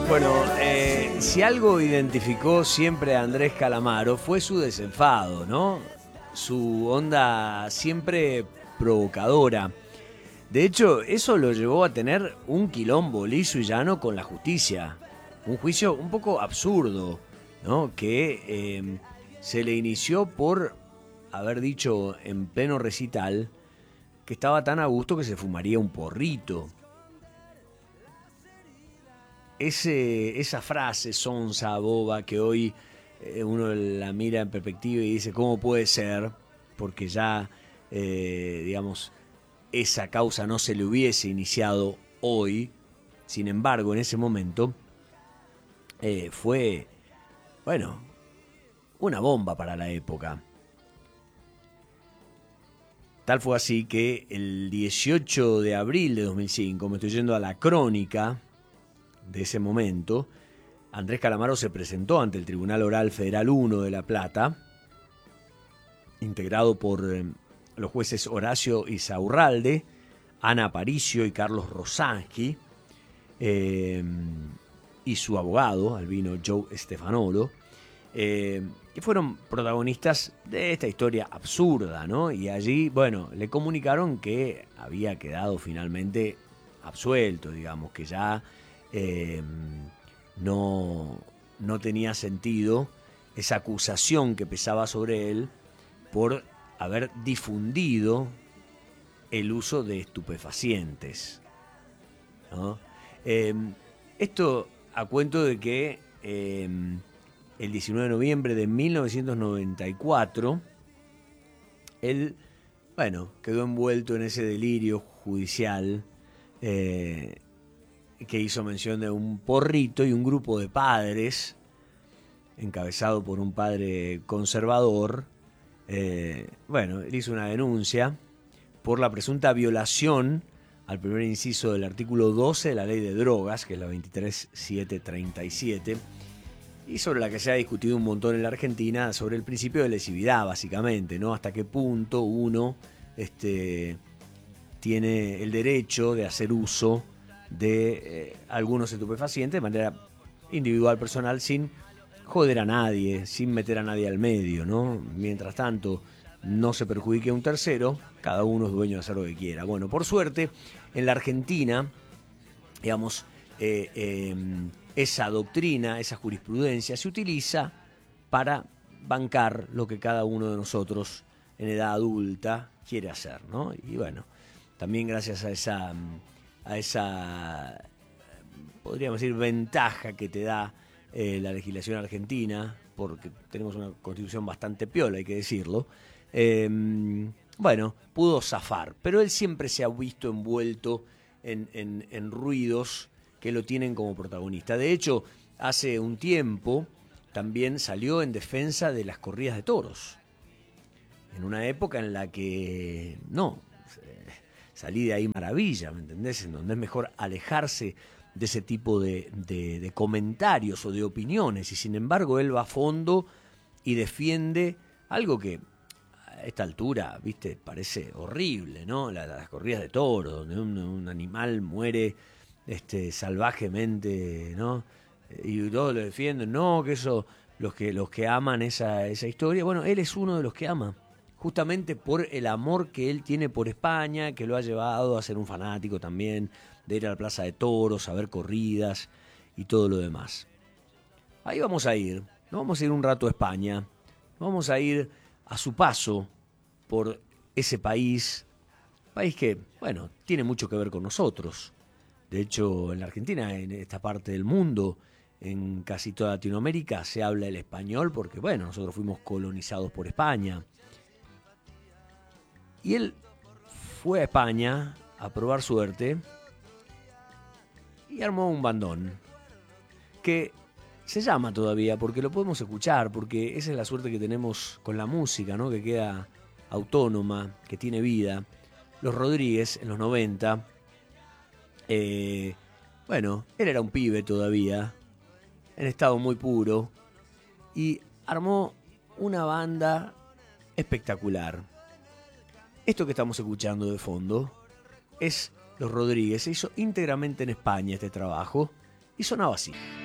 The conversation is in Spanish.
Bueno, si algo identificó siempre a Andrés Calamaro fue su desenfado, ¿no? Su onda siempre provocadora. De hecho, eso lo llevó a tener un quilombo liso y llano con la justicia. Un juicio un poco absurdo, ¿no? Que se le inició por haber dicho en pleno recital que estaba tan a gusto que se fumaría un porrito. Esa frase sonsa, boba, que hoy uno la mira en perspectiva y dice, ¿cómo puede ser? Porque ya, digamos, esa causa no se le hubiese iniciado hoy. Sin embargo, en ese momento fue, bueno, una bomba para la época. Tal fue así que el 18 de abril de 2005, me estoy yendo a la crónica de ese momento, Andrés Calamaro se presentó ante el Tribunal Oral Federal 1 de La Plata, integrado por los jueces Horacio Izaurralde, Ana Aparicio y Carlos Rosansky, y su abogado, Albino Joe Stefanolo, que fueron protagonistas de esta historia absurda, ¿no? Y allí, bueno, le comunicaron que había quedado finalmente absuelto, digamos, que ya no tenía sentido esa acusación que pesaba sobre él por haber difundido el uso de estupefacientes, ¿no? Esto a cuento de que el 19 de noviembre de 1994 él, bueno, quedó envuelto en ese delirio judicial que hizo mención de un porrito y un grupo de padres, encabezado por un padre conservador. Bueno, él hizo una denuncia por la presunta violación al primer inciso del artículo 12 de la ley de drogas, que es la 23737, y sobre la que se ha discutido un montón en la Argentina, sobre el principio de lesividad, básicamente, ¿no? Hasta qué punto uno tiene el derecho de hacer uso de algunos estupefacientes de manera individual, personal, sin joder a nadie, sin meter a nadie al medio, ¿no? Mientras tanto, no se perjudique a un tercero, cada uno es dueño de hacer lo que quiera. Bueno, por suerte, en la Argentina, digamos, esa doctrina, esa jurisprudencia se utiliza para bancar lo que cada uno de nosotros en edad adulta quiere hacer, ¿no? Y bueno, también gracias a esa podríamos decir, ventaja que te da la legislación argentina, porque tenemos una constitución bastante piola, hay que decirlo, bueno, pudo zafar, pero él siempre se ha visto envuelto en ruidos que lo tienen como protagonista. De hecho, hace un tiempo también salió en defensa de las corridas de toros, en una época en la que salí de ahí maravilla, ¿me entendés? En donde es mejor alejarse de ese tipo de comentarios o de opiniones, y sin embargo él va a fondo y defiende algo que a esta altura, viste, parece horrible, ¿no? Las corridas de toros, donde un animal muere salvajemente, ¿no? Y todos lo defienden, no, que eso, los que aman esa historia, bueno, él es uno de los que ama, justamente por el amor que él tiene por España, que lo ha llevado a ser un fanático también, de ir a la Plaza de Toros, a ver corridas y todo lo demás. Ahí vamos a ir, nos vamos a ir un rato a España, nos vamos a ir a su paso por ese país que, bueno, tiene mucho que ver con nosotros. De hecho, en la Argentina, en esta parte del mundo, en casi toda Latinoamérica, se habla el español porque, bueno, nosotros fuimos colonizados por España. Y él fue a España a probar suerte y armó un bandón que se llama todavía, porque lo podemos escuchar, porque esa es la suerte que tenemos con la música, ¿no? Que queda autónoma, que tiene vida. Los Rodríguez, en los 90, bueno, él era un pibe todavía, en estado muy puro, y armó una banda espectacular. Esto que estamos escuchando de fondo es Los Rodríguez. Se hizo íntegramente en España este trabajo, Y sonaba así.